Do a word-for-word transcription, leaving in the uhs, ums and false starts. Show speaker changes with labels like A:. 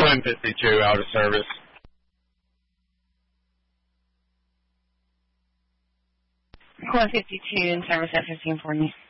A: Twin fifty-two out of service.
B: Twin fifty-two in service at fifteen forty.